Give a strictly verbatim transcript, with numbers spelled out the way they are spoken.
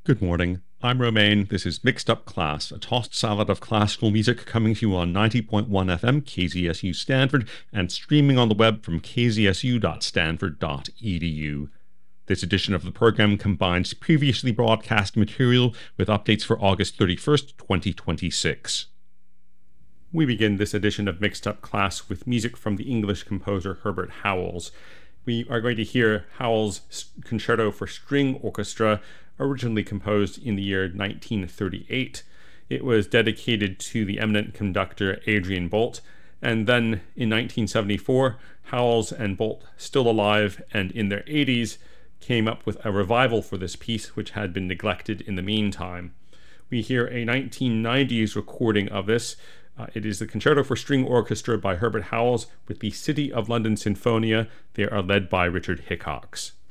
Good morning. I'm Romain. This is Mixed Up Class, a tossed salad of classical music coming to you on ninety point one F M K Z S U Stanford and streaming on the web from k z s u dot stanford dot e d u. This edition of the program combines previously broadcast material with updates for August thirty-first, twenty twenty-six. We begin this edition of Mixed Up Class with music from the English composer Herbert Howells. We are going to hear Howells' Concerto for String Orchestra, originally composed in the year nineteen thirty-eight. It was dedicated to the eminent conductor Adrian Boult, and then in nineteen seventy-four, Howells and Boult, still alive and in their eighties, came up with a revival for this piece, which had been neglected in the meantime. We hear a nineteen nineties recording of this. Uh, it is the Concerto for String Orchestra by Herbert Howells with the City of London Sinfonia. They are led by Richard Hickox.